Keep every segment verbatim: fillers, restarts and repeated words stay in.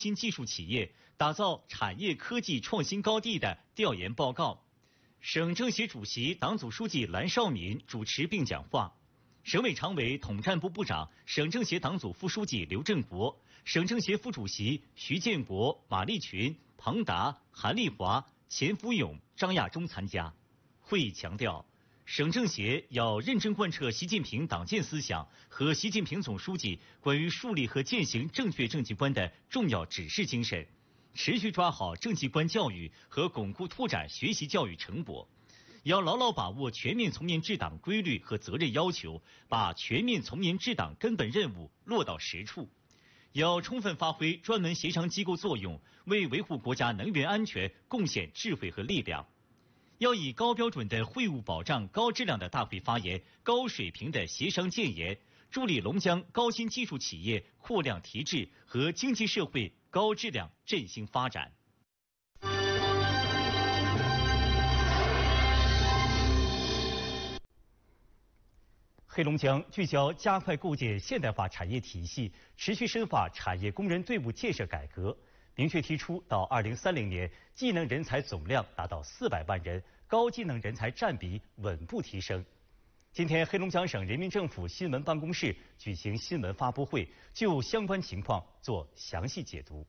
新技术企业打造产业科技创新高地的调研报告。省政协主席、党组书记蓝绍民主持并讲话。省委常委、统战部部长、省政协党组副书记刘振国、省政协副主席徐建国、马立群、彭达、韩立华、钱福勇、张亚中参加。会议强调，省政协要认真贯彻习近平党建思想和习近平总书记关于树立和践行正确政绩观的重要指示精神，持续抓好政绩观教育和巩固拓展学习教育成果。要牢牢把握全面从严治党规律和责任要求，把全面从严治党根本任务落到实处。要充分发挥专门协商机构作用，为维护国家能源安全贡献智慧和力量。要以高标准的会务保障高质量的大会发言、高水平的协商建言，助力龙江高新技术企业扩量提质和经济社会高质量振兴发展。黑龙江聚焦加快构建现代化产业体系，持续深化产业工人队伍建设改革，明确提出到二零三零年，技能人才总量达到四百万人，高技能人才占比稳步提升。今天，黑龙江省人民政府新闻办公室举行新闻发布会，就相关情况做详细解读。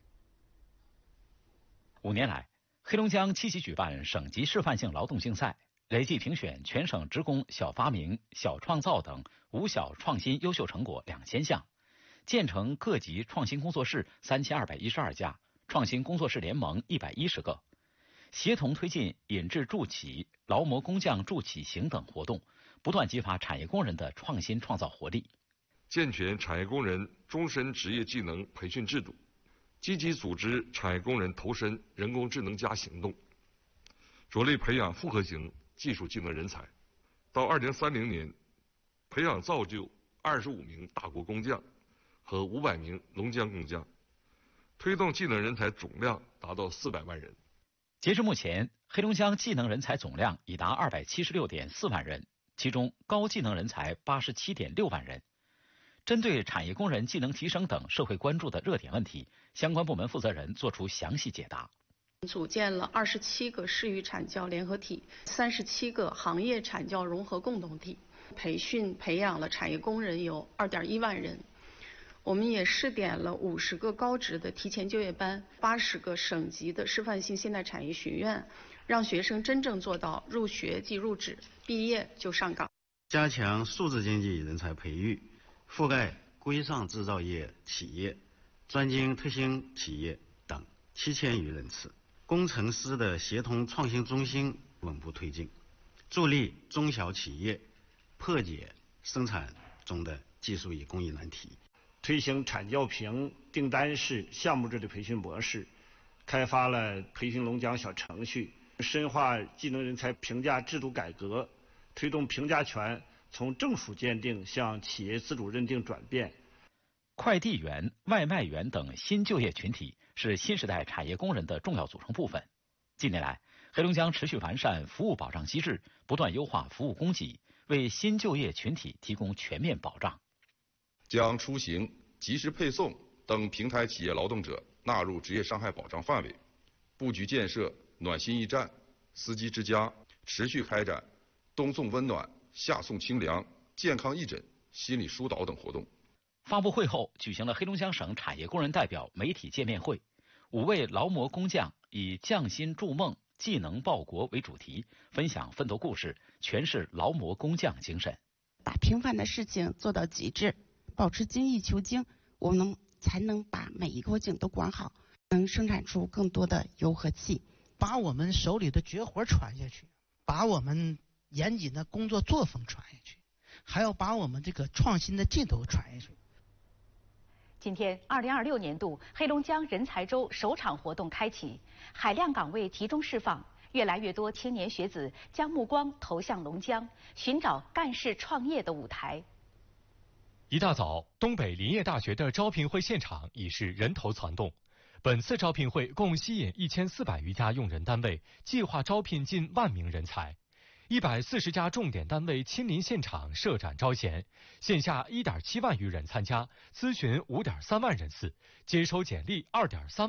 五年来，黑龙江积极举办省级示范性劳动竞赛，累计评选全省职工小发明、小创造等五小创新优秀成果两千项，建成各级创新工作室三千二百一十二家，创新工作室联盟一百一十个，协同推进引智助企、劳模工匠助企行等活动，不断激发产业工人的创新创造活力。 健全产业工人终身职业技能培训制度，积极组织产业工人投身人工智能加行动，着力培养复合型技术技能人才。到二零三零年，培养造就二十五名大国工匠和五百名龙江工匠，推动技能人才总量达到四百万人。 截至目前，黑龙江技能人才总量已达二百七十六点四万人，其中高技能人才八十七点六万人。针对产业工人技能提升等社会关注的热点问题，相关部门负责人作出详细解答。 组建了二十七个市域产教联合体，三十七个行业产教融合共同体，培训培养了产业工人有二点一万人。我们也试点了五十个高职的提前就业班，八十个省级的示范性现代产业学院，让学生真正做到入学即入职，毕业就上岗。 加强数字经济人才培育，覆盖规上制造业企业、专精特新企业等七千余人次。工程师的协同创新中心稳步推进，助力中小企业破解生产中的技术与工艺难题， 推行产教评订单式项目制的培训模式，开发了培训龙江小程序，深化技能人才评价制度改革，推动评价权从政府鉴定向企业自主认定转变。 快递员、外卖员等新就业群体是新时代产业工人的重要组成部分。近年来，黑龙江持续完善服务保障机制，不断优化服务供给，为新就业群体提供全面保障。 将出行、即时配送等平台企业劳动者纳入职业伤害保障范围，布局建设暖心驿站、司机之家，持续开展冬送温暖、夏送清凉、健康义诊、心理疏导等活动。 发布会后，举行了黑龙江省产业工人代表媒体见面会。五位劳模工匠以匠心筑梦、技能报国为主题，分享奋斗故事，诠释劳模工匠精神。 把平凡的事情做到极致，保持精益求精，我们能才能把每一口井都管好，能生产出更多的油和气， 把我们手里的绝活传下去，把我们严谨的工作作风传下去，还要把我们这个创新的劲头传下去。 今天，二零二六年度黑龙江人才周首场活动开启，海量岗位集中释放，越来越多青年学子将目光投向龙江，寻找干事创业的舞台。 一大早，东北林业大学的招聘会现场已是人头攒动。本次招聘会共吸引一千四百余家用人单位，计划招聘近万名人才。一百四十家重点单位亲临现场设展招贤，线下一点七万余人参加，咨询五点三万人次，接收简历二点三。